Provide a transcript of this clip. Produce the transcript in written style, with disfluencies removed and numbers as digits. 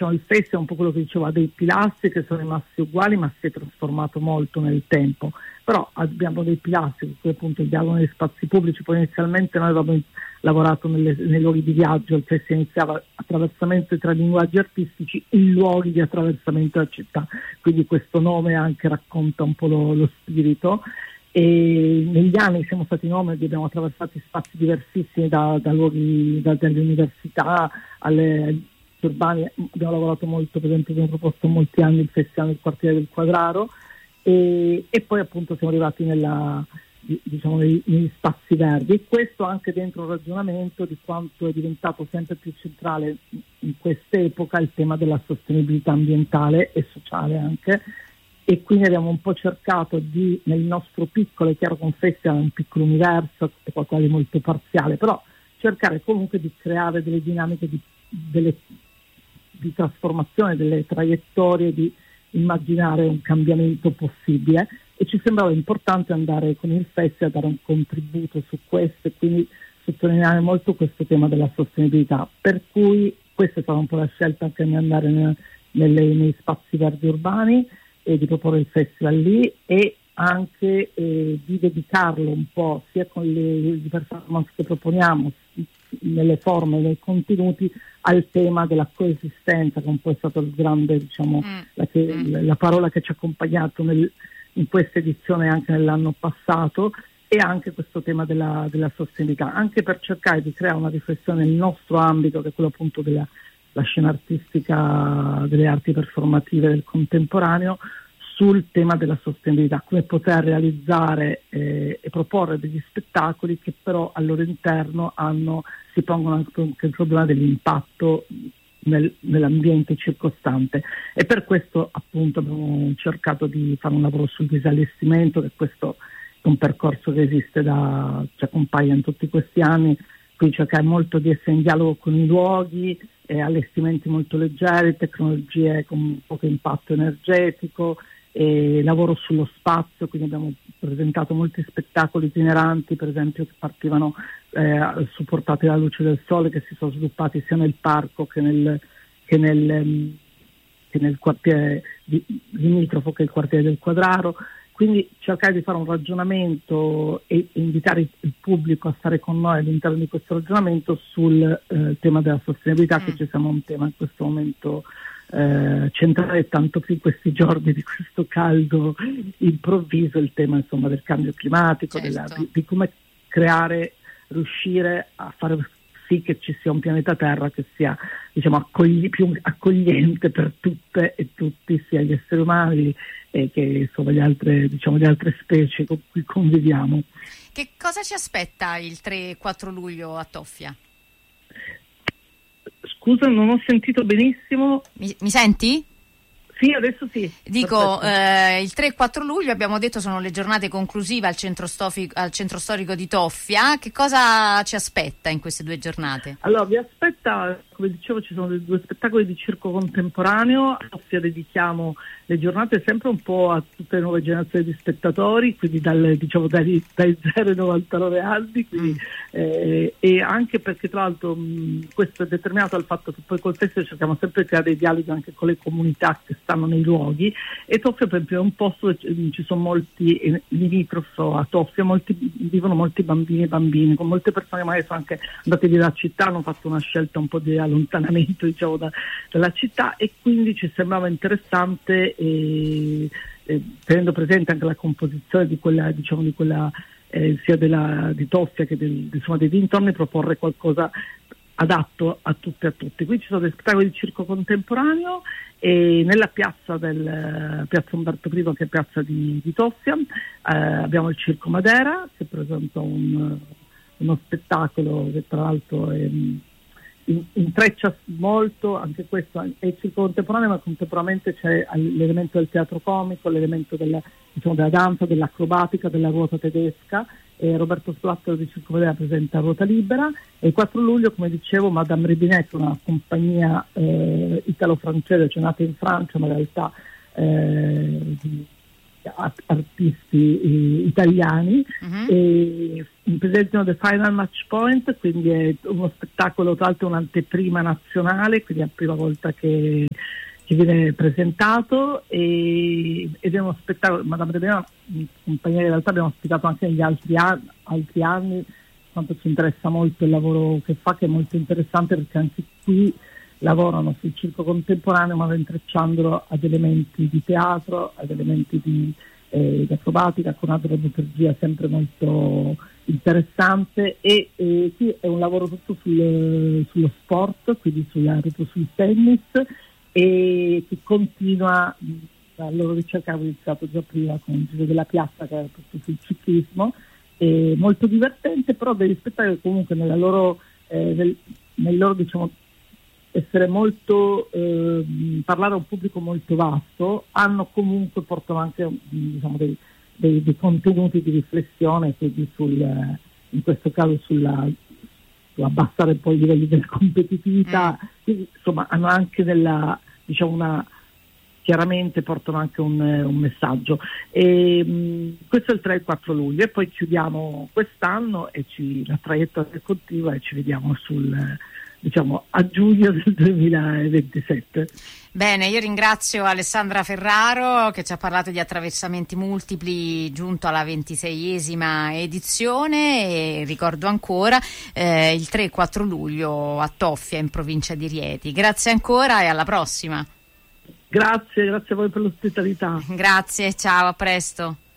diciamo, il festival è un po' quello che dicevo, ha dei pilastri che sono rimasti uguali ma si è trasformato molto nel tempo, però abbiamo dei pilastri che appunto il dialogo negli spazi pubblici. Poi inizialmente noi avevamo lavorato nei luoghi di viaggio, il festival iniziava attraversamento tra linguaggi artistici in luoghi di attraversamento della città, quindi questo nome anche racconta un po' lo spirito. E negli anni siamo stati nomadi, abbiamo attraversato spazi diversissimi da luoghi, dalle università agli urbani. Abbiamo lavorato molto, per esempio abbiamo proposto molti anni il festival del quartiere del Quadraro e poi appunto siamo arrivati diciamo negli spazi verdi, e questo anche dentro un ragionamento di quanto è diventato sempre più centrale in quest'epoca il tema della sostenibilità ambientale e sociale anche. E quindi abbiamo un po' cercato nel nostro piccolo, è chiaro che un festival è un piccolo universo, è qualcosa di molto parziale, però cercare comunque di creare delle dinamiche di trasformazione, delle traiettorie, di immaginare un cambiamento possibile, e ci sembrava importante andare con il festival a dare un contributo su questo e quindi sottolineare molto questo tema della sostenibilità, per cui questa è stata un po' la scelta anche di andare negli spazi verdi urbani e di proporre il festival lì, e anche di dedicarlo un po' sia con le performance che proponiamo nelle forme, nei contenuti, al tema della coesistenza, che un po' è stato il grande, diciamo, la parola che ci ha accompagnato in questa edizione e anche nell'anno passato, e anche questo tema della sostenibilità, anche per cercare di creare una riflessione nel nostro ambito, che è quello appunto della scena artistica, delle arti performative del contemporaneo, sul tema della sostenibilità, come poter realizzare e proporre degli spettacoli che però al loro interno si pongono anche il problema dell'impatto nell'ambiente circostante, e per questo appunto abbiamo cercato di fare un lavoro sul disallestimento, che questo è un percorso che esiste ci accompagna in tutti questi anni, quindi cercare molto di essere in dialogo con i luoghi, allestimenti molto leggeri, tecnologie con poco impatto energetico, lavoro sullo spazio, quindi abbiamo presentato molti spettacoli itineranti, per esempio, che partivano supportati dalla luce del sole, che si sono sviluppati sia nel parco che nel quartiere limitrofo, che è il quartiere del Quadraro. Quindi cercare di fare un ragionamento e invitare il pubblico a stare con noi all'interno di questo ragionamento sul tema della sostenibilità, che ci sembra un tema in questo momento centrale, tanto più in questi giorni di questo caldo improvviso, il tema insomma del cambio climatico, certo. di come riuscire a fare sì che ci sia un pianeta Terra che sia, diciamo, più accogliente per tutte e tutti, sia gli esseri umani e che insomma le altre specie con cui conviviamo. Che cosa ci aspetta il 3-4 luglio a Toffia? Scusa, non ho sentito benissimo. Mi senti? Sì, adesso sì. Dico, il 3-4 luglio abbiamo detto sono le giornate conclusive al centro storico di Toffia. Che cosa ci aspetta in queste 2 giornate? Allora, vi aspetta, come dicevo, ci sono 2 spettacoli di circo contemporaneo. A Toffia dedichiamo le giornate sempre un po' a tutte le nuove generazioni di spettatori, quindi dai 0 ai 99 anni, quindi, e anche perché tra l'altro questo è determinato dal fatto che poi col festival cerchiamo sempre di creare dei dialoghi anche con le comunità che stanno nei luoghi, e Toffia per esempio è un posto dove ci sono molti limitrofo a Toffia, vivono molti bambini e bambine, con molte persone che magari sono anche andate via dalla città, hanno fatto una scelta un po' di allontanamento, diciamo, dalla città, e quindi ci sembrava interessante, tenendo presente anche la composizione di quella sia di Toffia che insomma dei dintorni, proporre qualcosa adatto a tutte e a tutti. Qui ci sono dei spettacoli di circo contemporaneo e nella piazza Umberto I, che è piazza di Toffia, abbiamo il Circo Madera, che presenta uno spettacolo che tra l'altro intreccia molto, anche questo è il circo contemporaneo, ma contemporaneamente c'è l'elemento del teatro comico, l'elemento della danza, dell'acrobatica, della ruota tedesca. Roberto Splattero di Circo Madera presenta Ruota Libera, e il 4 luglio, come dicevo, Madame Ribinette, una compagnia italo-francese, cioè nata in Francia, ma in realtà artisti italiani e presentano The Final Match Point, quindi è uno spettacolo, tra l'altro un'anteprima nazionale, quindi è la prima volta che viene presentato ed è uno spettacolo. Madame de Meo, compagnia che in realtà abbiamo ospitato anche negli altri anni, quanto ci interessa molto il lavoro che fa, che è molto interessante perché anche qui lavorano sul circo contemporaneo ma intrecciandolo ad elementi di teatro, ad elementi di acrobatica, con una drammaturgia sempre molto interessante e qui è un lavoro tutto sullo sport, quindi proprio sul tennis, e che continua la loro ricerca. Avevo iniziato già prima con il Giro della Piazza, che era tutto sul ciclismo, molto divertente, però degli spettacoli comunque nel loro diciamo essere molto parlare a un pubblico molto vasto, portano anche diciamo dei contenuti di riflessione, quindi in questo caso su abbassare poi i livelli della competitività, quindi insomma hanno anche chiaramente portano anche un messaggio. Questo è il 3 e 4 luglio e poi chiudiamo quest'anno e la traiettoria continua e ci vediamo a giugno del 2027. Bene, io ringrazio Alessandra Ferraro che ci ha parlato di attraversamenti multipli giunto alla 26esima edizione e ricordo ancora il 3 e 4 luglio a Toffia in provincia di Rieti. Grazie ancora e alla prossima. Grazie a voi per l'ospitalità. Grazie, ciao, a presto.